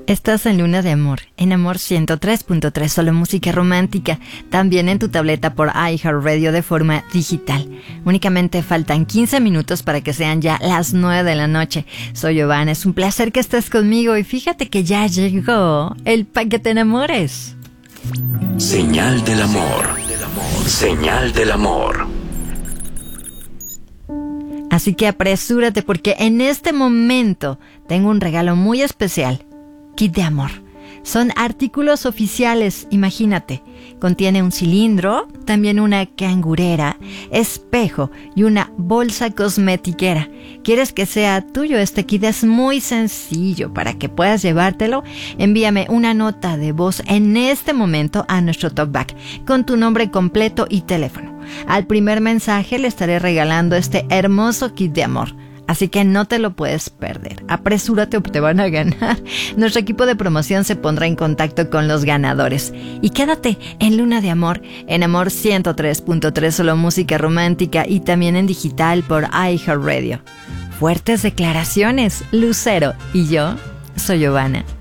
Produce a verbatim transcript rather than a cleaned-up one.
Estás en Luna de Amor, en Amor ciento tres punto tres, solo música romántica, también en tu tableta por iHeartRadio de forma digital. Únicamente faltan quince minutos para que sean ya las nueve de la noche. Soy Giovanna, es un placer que estés conmigo y fíjate que ya llegó el pa' que te enamores. Señal del amor, señal del amor. Así que apresúrate porque en este momento tengo un regalo muy especial. Kit de amor. Son artículos oficiales, imagínate. Contiene un cilindro, también una cangurera, espejo y una bolsa cosmetiquera. ¿Quieres que sea tuyo? Este kit es muy sencillo. Para que puedas llevártelo, envíame una nota de voz en este momento a nuestro talkback con tu nombre completo y teléfono. Al primer mensaje le estaré regalando este hermoso kit de amor. Así que no te lo puedes perder. Apresúrate o te van a ganar. Nuestro equipo de promoción se pondrá en contacto con los ganadores. Y quédate en Luna de Amor, en Amor ciento tres punto tres, solo música romántica y también en digital por iHeartRadio. Fuertes declaraciones, Lucero. Y yo soy Giovanna.